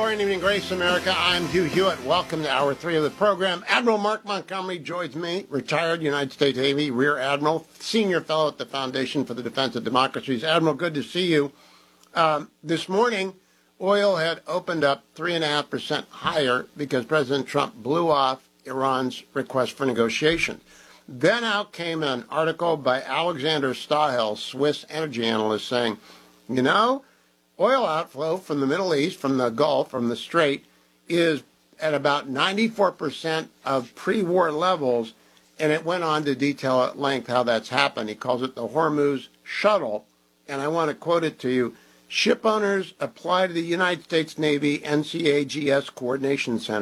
morning, evening, Grace America. I'm Hugh Hewitt. Welcome to Hour 3 of the program. Admiral Mark Montgomery joins me, retired United States Navy Rear Admiral, Senior Fellow at the Foundation for the Defense of Democracies. Admiral, good to see you. This morning, oil had opened up 3.5% higher because President Trump blew off Iran's request for negotiation. Then out came an article by Alexander Stahel, Swiss energy analyst, saying, you know, oil outflow from the Middle East, from the Gulf, from the Strait, is at about 94% of pre-war levels, and it went on to detail at length how that's happened. He calls it the Hormuz shuttle, and I want to quote it to you. Ship owners apply to the United States Navy NCAGS Coordination Center